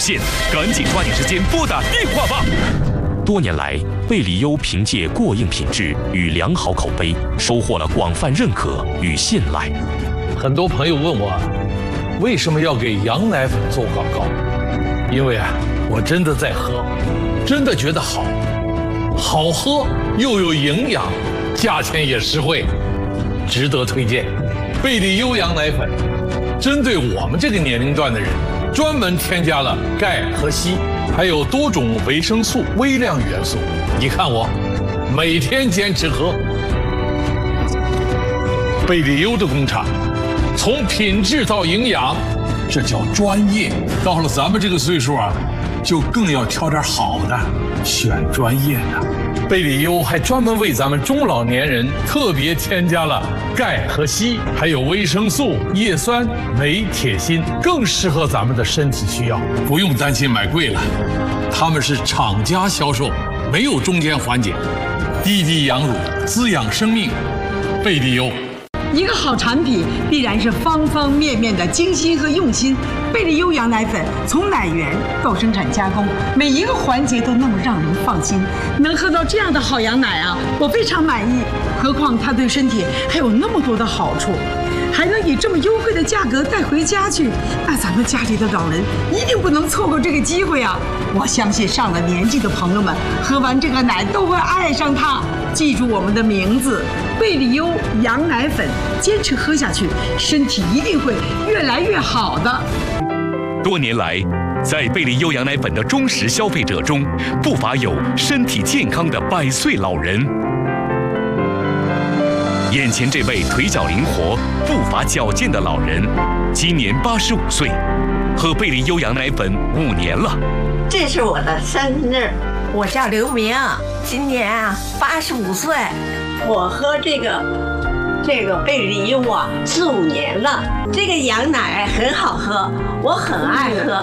限，赶紧抓紧时间拨打电话吧。多年来，贝里优凭借过硬品质与良好口碑，收获了广泛认可与信赖。 很多朋友问我，为什么要给羊奶粉做广告？因为我真的在喝，真的觉得好喝又有营养，价钱也实惠，值得推荐。贝里优羊奶粉针对我们这个年龄段的人，专门添加了钙和硒，还有多种维生素、微量元素。你看我每天坚持喝。贝里优的工厂，从品质到营养，这叫专业。到了咱们这个岁数就更要挑点好的，选专业的。贝里优还专门为咱们中老年人特别添加了钙和硒，还有维生素、叶酸、镁、铁、锌，更适合咱们的身体需要，不用担心买贵了。他们是厂家销售，没有中间环节，滴滴羊乳，滋养生命。贝里优。 一个好产品必然是方方面面的精心和用心。贝里优羊奶粉从奶源到生产加工，每一个环节都那么让人放心。能喝到这样的好羊奶我非常满意。何况它对身体还有那么多的好处，还能以这么优惠的价格带回家去，那咱们家里的老人一定不能错过这个机会我相信上了年纪的朋友们喝完这个奶都会爱上它。记住我们的名字，贝里优羊奶粉，坚持喝下去，身体一定会越来越好的。 多年来，在贝里优羊奶粉的忠实消费者中，不乏有身体健康的100岁老人。眼前这位腿脚灵活、步伐矫健的老人，今年85岁，喝贝里优羊奶粉5年了。 这是我的生日，我叫刘明，今年85岁。我喝这个贝里优4、5年了，这个羊奶很好喝，我很爱喝。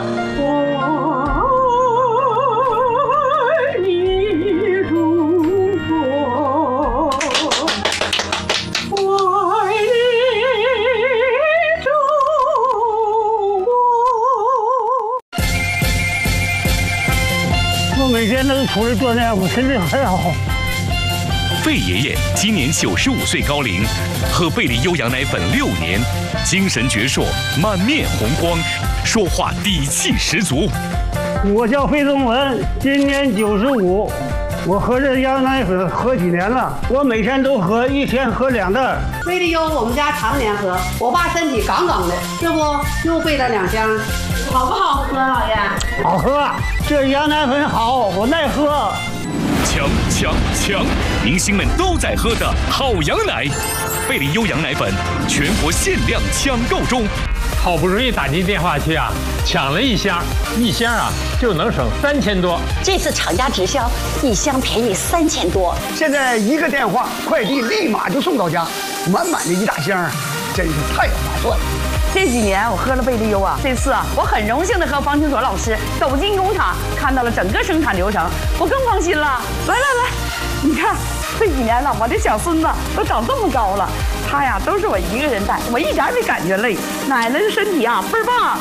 我每天都出来锻炼，我身体很好。 费爷爷今年95岁高龄，喝贝里优羊奶粉6年，精神矍铄，满面红光，说话底气十足。 我叫费宗文，今年95，我喝这羊奶粉喝几年了，我每天都喝，一天喝2袋。 贝里优我们家常年喝，我爸身体杠杠的，这不又备了2箱，好不好喝，老爷？ 好喝，这羊奶粉好，我爱喝。强！明星们都在喝的好羊奶，贝里优羊奶粉全国限量抢购中。 好不容易打进电话去抢了1箱，1箱就能省3000多。 这次厂家直销，1箱便宜3000多。 现在一个电话，快递立马就送到家，满满的一大箱，真是太划算了。 这几年我喝了贝里优这次我很荣幸的和方清所老师走进工厂，看到了整个生产流程，我更放心了。来，你看这几年我的小孙子都长这么高了，他都是我一个人带，我一点没感觉累。奶奶的身体倍儿棒。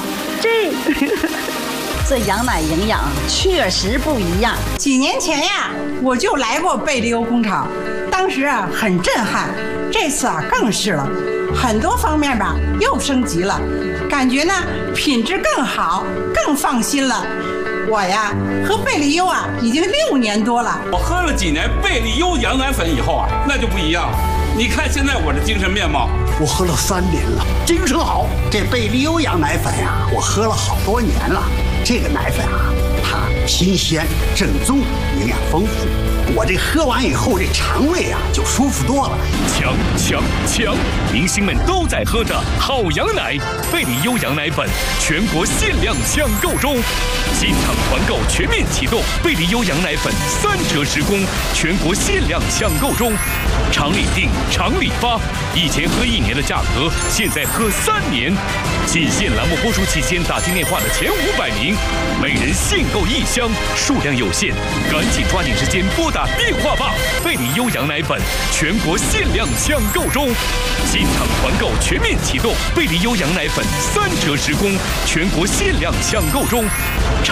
这羊奶营养确实不一样。 几年前我就来过贝里优工厂，当时很震撼，这次更是了，很多方面又升级了，感觉品质更好，更放心了。我喝贝里优已经6年多了。 我喝了几年贝里优羊奶粉以后那就不一样了。你看现在我的精神面貌， 我喝了3年了，精神好。这贝里优羊奶粉我喝了好多年了。这个奶粉它新鲜正宗，营养丰富。我这喝完以后，这肠胃就舒服多了。 强！明星们都在喝的好羊奶，贝里优羊奶粉全国限量抢购中，进场团购全面启动，贝里优羊奶粉3折10供，全国限量抢购中，厂里订，厂里发，以前喝1年的价格，现在喝3年。仅限栏目播出期间打进电话的前500名，每人限购1箱，数量有限，赶紧抓紧时间拨打电话吧！贝里优羊奶粉全国限量抢购中，进场团购全面启动，贝里优羊奶粉3折10供，全国限量抢购中。